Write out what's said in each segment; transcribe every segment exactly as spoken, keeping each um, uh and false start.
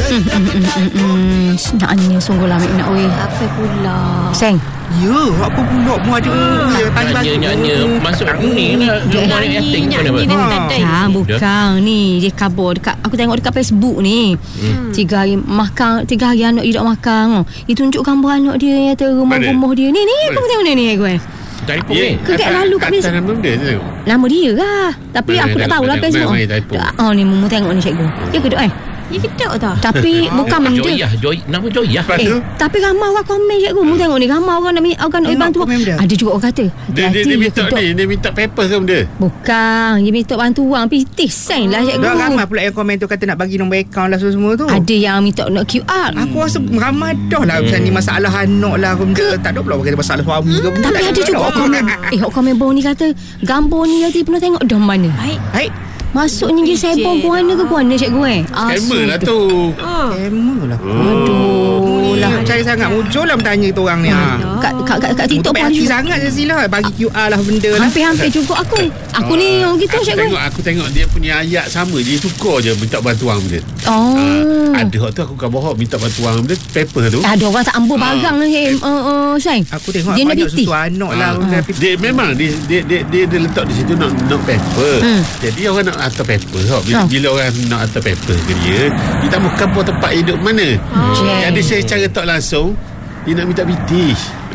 Hmm, senaknya sungguh lah Mek nak oi. Apa pula? Seng. Ya, apa pula mu ada ya tanya bagi. Nyanyi masuk ni lah rumah ni acting mana ba? Ha, bukan ni dia kabur dekat aku tengok dekat Facebook ni. Hmm. Tiga hari makan, tiga hari anak dia tak makan. Dia tunjuk gambar anak dia yang rumah-rumah dia. Ni ni aku tengok ni ni gue. Telefon ni. Kekek lalu kat Facebook. Nama dia tu. Nama dia lah. Tapi Mana, aku tak mana, tahulah mana, Facebook. mana, mana, Oh ni mu tengok ni cikgu. Ya ke dok eh? Ya kedok tau. Tapi bukan benda. Joyah, Joy, nama Joyah. Eh, tapi ramai orang komen cikgu. Mu tengok ni ramai orang nak orang nak bantu. Ada juga orang kata. Dia, dia, dia minta ni, dia minta paper ke benda? Bukan, dia minta bantu orang pitis sen lah cikgu. Dah ramai pula yang komen tu kata nak bagi nombor akaun lah semua tu. Ada yang minta nak Q R. Aku rasa ramai dah lah macam ni masalah anak lah benda. Tak ada pula kata masalah suami ke benda. Tapi ada juga orang komen. Eh, orang komen bawah ni kata gambar ni Yati pernah tengok dah mana. Baik. Baik. Maksudnya dia sembang guana ke guana cikgu eh? Scammer lah tu. Scammer lah. Aduh lah. lah. Percaya sangat muncul lah bertanya tu orang ni. Kat kat kat, kat TikTok pun hati juga. sangat je sila bagi Q R lah benda lah. Hampir-hampir juga aku. Aku ni orang gitu Aku cikgu. tengok, aku tengok dia punya ayat sama. Dia suka je minta bantuan benda. Oh. Ah, ada hak tu aku kan bohong minta bantuan benda paper tu. Ada orang tak ambil barang ni. Eh, uh, uh, sayang. Aku tengok dia nak banyak piti. susu anak lah. Ah, dia memang dia dia, dia dia dia letak di situ nak nak paper. Hmm. Jadi orang nak hantar paper. So, bila, Oh. bila orang nak hantar paper ke dia, dia tak mahu kampung tempat hidup mana. Oh. Jadi saya cara tak langsung dia nak minta piti.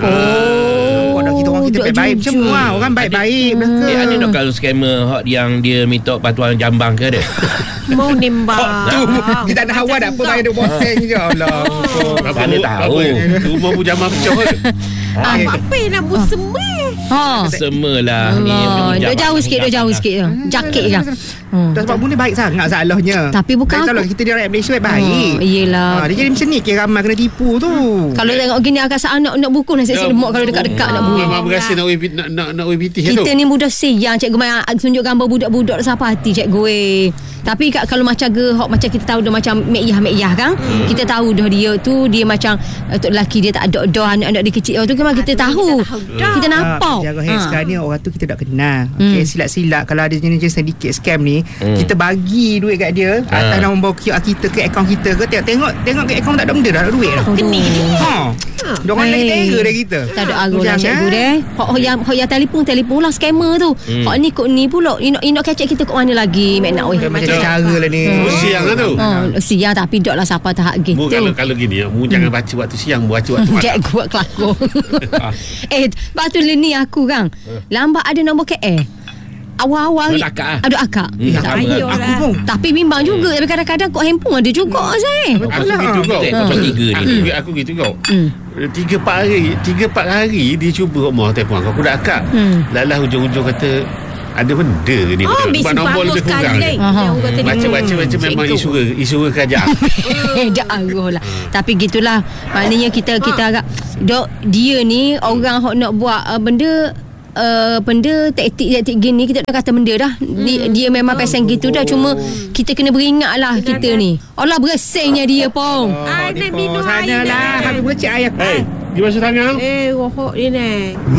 Oh, dah kita orang kita dok baik-baik jujur. semua. Orang baik-baik belaka. Eh, ada nak kalau scammer hot yang dia minta bantuan jambang ke ada? Mau nembak. Tu kita nak hawa dak apa main duk boseng je Allah. Mana tahu. Rumah pun jaman pecah ke? Ah, apa yang nak musemeh? Ha. Semelah ni. Allah, dok jauh sikit, dok jauh sikit tu. Jakit je. Hmm. Dah sebab bunda baik sangat salahnya. Tapi bukan Kalau aku- kita di rakyat Malaysia baik-baik. Oh, iyalah. Ha, dia jadi macam ni kira ramai kena tipu tu. Kalau tengok gini akan saat nak nak buku nasi lemak kalau dekat-dekat nak buku. Memang berasa nak wei nak nak nak wei piti tu. Kita ni budak siang cikgu main tunjuk gambar budak-budak siapa hati cikgu eh. Tapi kat, kalau macam ge hok macam kita tahu dah macam meyah-meyah kan. Hmm. Kita tahu dah dia tu dia macam uh, tok lelaki dia tak ada dah anak-anak dia kecil. Oh tu kan kita tahu. Kita nampak. Jaga ha. Sekarang ni orang tu kita tak kenal. Hmm. Okey, silap-silap kalau ada jenis-jenis sedikit scam ni, Hmm. kita bagi duit kat dia atas nombor Q R kita ke akaun kita ke tengok tengok tengok ke akaun tak ada benda dah ada duit dah. Geni Ha. Diorang lagi terror dah kita. Tak ada arah lah cikgu deh. Hok hok yang hok yang telefon telefon lah scammer tu. Hmm. Hok ni kok ni pula. Ini ini kecek kita kok mana lagi mek nak weh. Macam cara lah ni. Oh, siang lah tu. Oh, siang tapi dok lah siapa tak gitu. Mu kalau kalau gini, mu jangan baca waktu siang, mu baca waktu malam. Cikgu buat kelakon. Eh, lepas tu ni aku kan. Lambat ada nombor K L. Awal-awal Ada akak ah? Ada akak. Hmm, Tak sama payah kan? lah. Aku pun. Tapi bimbang juga. Tapi kadang-kadang kok handphone ada juga saya. Aku gitu kau. Betul tiga Aku ni. aku gitu kau. Hmm. Tiga empat hari, tiga empat hari dia cuba rumah telefon aku. Aku dah akak. Hmm. Lalah hujung-hujung kata ada benda ni. Oh, Betul. bisu Sebab nombor bagus lebih kurang. sekali. Aha. Yang orang kata dia- Baca-baca macam memang Cikgu. isu isu kerajaan. Eh, dah arah lah. Tapi gitulah. Maknanya kita kita agak dok dia ni orang hok nak buat uh, benda Uh, benda taktik-taktik gini kita dah kata benda dah dia, dia memang pasang gitu dah cuma kita kena beringat lah kita ni Allah bersihnya dia pun Ai nak minum Sana air lah. dah. Habis bercik air. Hei, di basuh tangan. Eh, rohok dia ni.